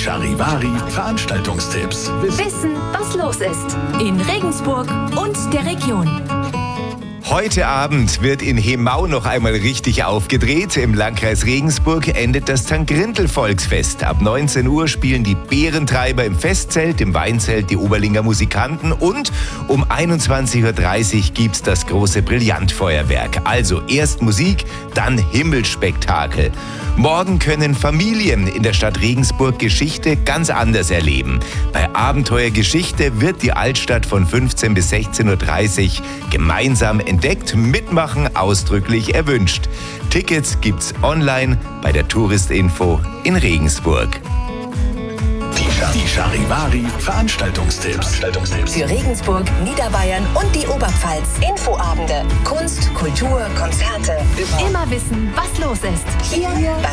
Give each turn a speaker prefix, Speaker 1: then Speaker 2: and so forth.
Speaker 1: Charivari Veranstaltungstipps.
Speaker 2: Wissen, was los ist in Regensburg und der Region.
Speaker 3: Heute Abend wird in Hemau noch einmal richtig aufgedreht. Im Landkreis Regensburg endet das St. Grindel-Volksfest. Ab 19 Uhr spielen die Bärentreiber im Festzelt, im Weinzelt die Oberlinger Musikanten und um 21.30 Uhr gibt's das große Brillantfeuerwerk. Also erst Musik, dann Himmelsspektakel. Morgen können Familien in der Stadt Regensburg Geschichte ganz anders erleben. Bei Abenteuergeschichte wird die Altstadt von 15 bis 16.30 Uhr gemeinsam entdeckt, mitmachen ausdrücklich erwünscht. Tickets gibt's online bei der Touristinfo in Regensburg.
Speaker 1: Die Charivari Veranstaltungstipps.
Speaker 2: Für Regensburg, Niederbayern und die Oberpfalz. Infoabende, Kunst, Kultur, Konzerte. Immer wissen, was los ist. Hier bei